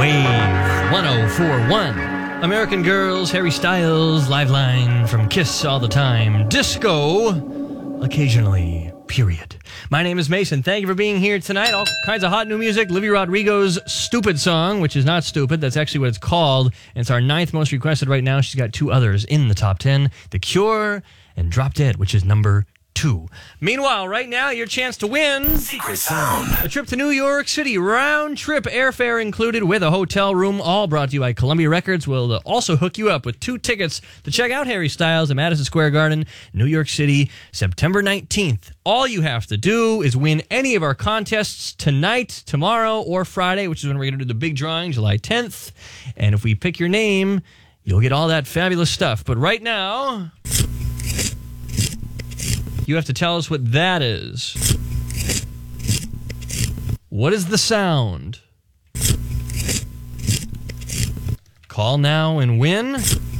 Wave 1041. American Girls, Harry Styles, Liveline from Kiss all the time. Disco, occasionally, period. My name is Mason. Thank you for being here tonight. All kinds of hot new music. Olivia Rodrigo's Stupid Song, which is not stupid. That's actually what it's called. And it's our 9th most requested right now. She's got 2 others in the top 10. The Cure and Drop Dead, which is number 2. Meanwhile, right now, your chance to win Secret Sound. a trip to New York City, round trip, airfare included with a hotel room, all brought to you by Columbia Records. We'll also hook you up with 2 tickets to check out Harry Styles at Madison Square Garden, New York City, September 19th. All you have to do is win any of our contests tonight, tomorrow, or Friday, which is when we're going to do the big drawing, July 10th. And if we pick your name, you'll get all that fabulous stuff. But right now, you have to tell us what that is. What is the sound? Call now and win.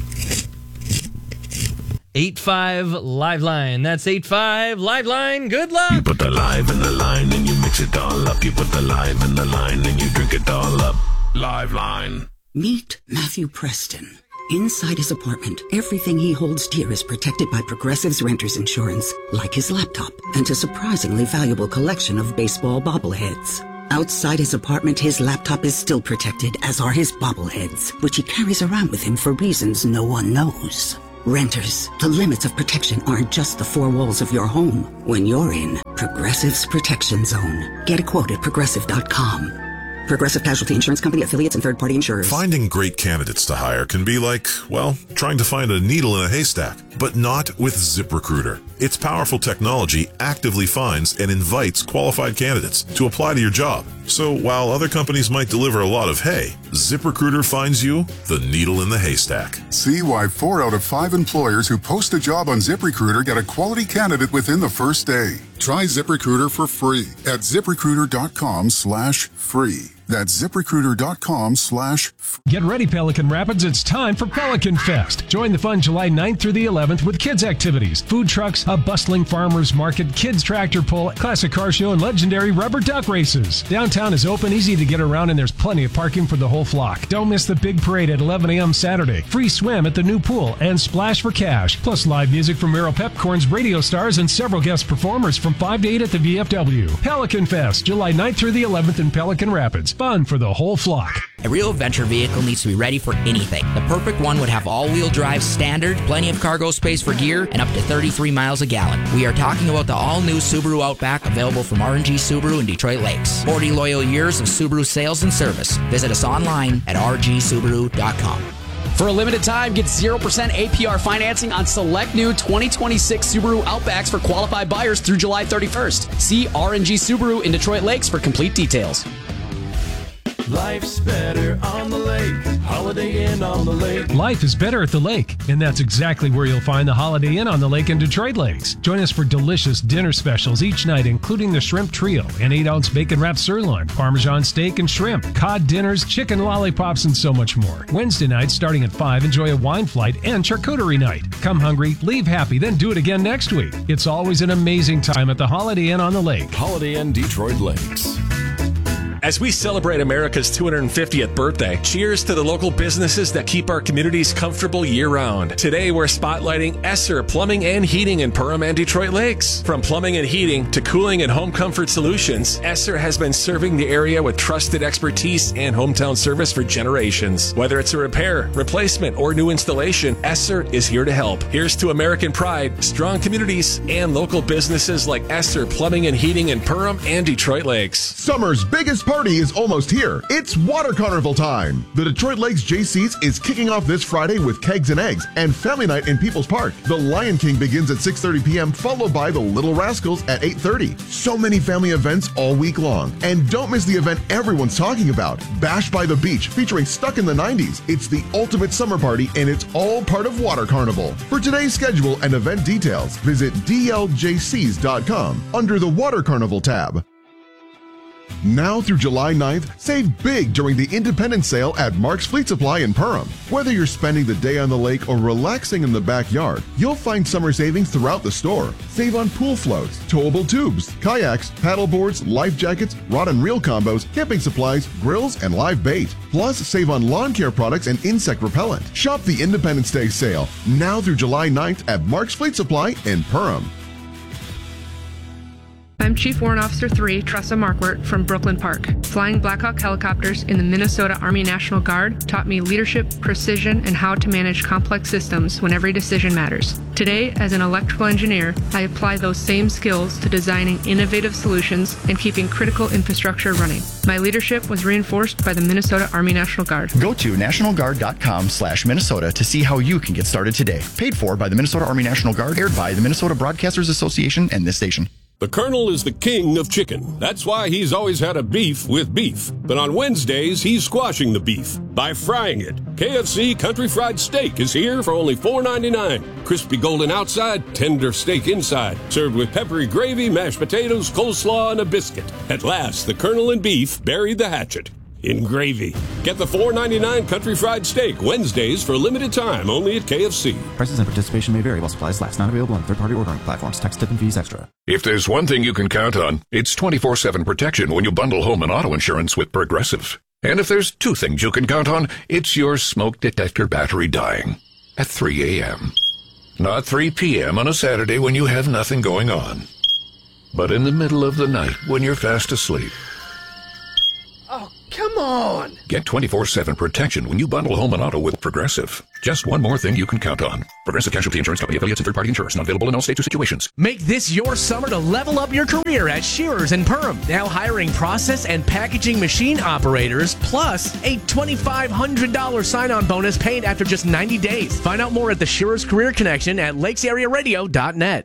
85 Liveline. That's 85 Liveline. Good luck. You put the live in the line and you mix it all up. You put the live in the line and you drink it all up. Liveline. Meet Matthew Preston. Inside his apartment, everything he holds dear is protected by Progressive's Renters Insurance, like his laptop and a surprisingly valuable collection of baseball bobbleheads. Outside his apartment, his laptop is still protected, as are his bobbleheads, which he carries around with him for reasons no one knows. Renters, the limits of protection aren't just the 4 walls of your home. When you're in Progressive's Protection Zone, get a quote at Progressive.com. Progressive Casualty Insurance Company, affiliates, and third-party insurers. Finding great candidates to hire can be like, well, trying to find a needle in a haystack, but not with ZipRecruiter. Its powerful technology actively finds and invites qualified candidates to apply to your job. So while other companies might deliver a lot of hay, ZipRecruiter finds you the needle in the haystack. See why 4 out of 5 employers who post a job on ZipRecruiter get a quality candidate within the first day. Try ZipRecruiter for free at ZipRecruiter.com/free. That's ZipRecruiter.com/free. Get ready, Pelican Rapids. It's time for Pelican Fest. Join the fun July 9th through the 11th with kids' activities, food trucks, a bustling farmers market, kids' tractor pull, classic car show, and legendary rubber duck races. Downtown is open, easy to get around, and there's plenty of parking for the whole flock. Don't miss the big parade at 11 a.m. Saturday. Free swim at the new pool and splash for cash. Plus live music from Meryl Pepcorn's radio stars and several guest performers from 5 to 8 at the VFW. Pelican Fest, July 9th through the 11th in Pelican Rapids. Fun for the whole flock. A real adventure vehicle needs to be ready for anything. The perfect one would have all-wheel drive standard, plenty of cargo space for gear, and up to 33 miles a gallon. We are talking about the all-new Subaru Outback, available from R&G Subaru in Detroit Lakes. 40 loyal years of Subaru sales and service. Visit us online at rgsubaru.com. For a limited time, get 0% APR financing on select new 2026 Subaru Outbacks for qualified buyers through July 31st. See R&G Subaru in Detroit Lakes for complete details. Life's better on the lake. Holiday Inn on the Lake. Life is better at the lake, and that's exactly where you'll find the Holiday Inn on the Lake in Detroit Lakes. Join us for delicious dinner specials each night, including the Shrimp Trio, an 8-ounce bacon-wrapped sirloin, Parmesan steak and shrimp, cod dinners, chicken lollipops, and so much more. Wednesday nights, starting at 5, enjoy a wine flight and charcuterie night. Come hungry, leave happy, then do it again next week. It's always an amazing time at the Holiday Inn on the Lake. Holiday Inn Detroit Lakes. As we celebrate America's 250th birthday, cheers to the local businesses that keep our communities comfortable year-round. Today, we're spotlighting Esser Plumbing and Heating in Perham and Detroit Lakes. From plumbing and heating to cooling and home comfort solutions, Esser has been serving the area with trusted expertise and hometown service for generations. Whether it's a repair, replacement, or new installation, Esser is here to help. Here's to American pride, strong communities, and local businesses like Esser Plumbing and Heating in Perham and Detroit Lakes. Summer's biggest party is almost here. It's Water Carnival time. The Detroit Lakes JC's is kicking off this Friday with Kegs and Eggs and Family Night in People's Park. The Lion King begins at 6:30 p.m., followed by the Little Rascals at 8:30. So many family events all week long. And don't miss the event everyone's talking about, Bash by the Beach, featuring Stuck in the 90s. It's the ultimate summer party, and it's all part of Water Carnival. For today's schedule and event details, visit dljcs.com under the Water Carnival tab. Now through July 9th, save big during the Independence Sale at Mark's Fleet Supply in Perham. Whether you're spending the day on the lake or relaxing in the backyard, you'll find summer savings throughout the store. Save on pool floats, towable tubes, kayaks, paddle boards, life jackets, rod and reel combos, camping supplies, grills, and live bait. Plus, save on lawn care products and insect repellent. Shop the Independence Day sale now through July 9th at Mark's Fleet Supply in Perham. I'm Chief Warrant Officer 3, Tressa Markwart from Brooklyn Park. Flying Black Hawk helicopters in the Minnesota Army National Guard taught me leadership, precision, and how to manage complex systems when every decision matters. Today, as an electrical engineer, I apply those same skills to designing innovative solutions and keeping critical infrastructure running. My leadership was reinforced by the Minnesota Army National Guard. Go to nationalguard.com/Minnesota to see how you can get started today. Paid for by the Minnesota Army National Guard, aired by the Minnesota Broadcasters Association and this station. The Colonel is the king of chicken. That's why he's always had a beef with beef. But on Wednesdays, he's squashing the beef by frying it. KFC Country Fried Steak is here for only $4.99. Crispy golden outside, tender steak inside. Served with peppery gravy, mashed potatoes, coleslaw, and a biscuit. At last, the Colonel and beef buried the hatchet in gravy. Get the $4.99 Country Fried Steak Wednesdays for a limited time only at KFC. Prices and participation may vary while supplies last. Not available on third-party ordering platforms. Tax, tip, and fees extra. If there's one thing you can count on, it's 24/7 protection when you bundle home and auto insurance with Progressive. And if there's two things you can count on, it's your smoke detector battery dying at 3 a.m. Not 3 p.m. on a Saturday when you have nothing going on, but in the middle of the night when you're fast asleep. Come on! Get 24/7 protection when you bundle home and auto with Progressive. Just one more thing you can count on. Progressive Casualty Insurance Company, affiliates and third-party insurers. Not available in all states or situations. Make this your summer to level up your career at Shearers in Perham. Now hiring process and packaging machine operators, plus a $2,500 sign-on bonus paid after just 90 days. Find out more at the Shearers Career Connection at lakesarearadio.net.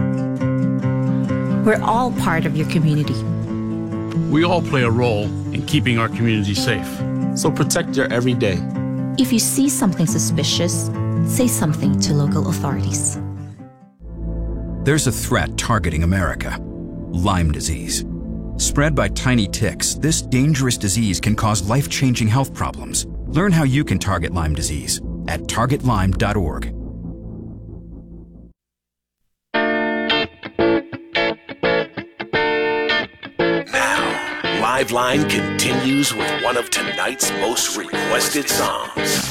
We're all part of your community. We all play a role in keeping our community safe. So protect your every day. If you see something suspicious, say something to local authorities. There's a threat targeting America: Lyme disease. Spread by tiny ticks, this dangerous disease can cause life-changing health problems. Learn how you can target Lyme disease at targetlyme.org. Liveline continues with one of tonight's most requested songs.